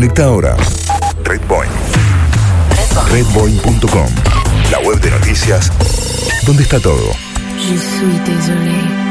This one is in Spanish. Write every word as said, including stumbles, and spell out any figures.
Conecta ahora. Redpoint. redpoint punto com. La web de noticias donde está todo. Je suis désolé.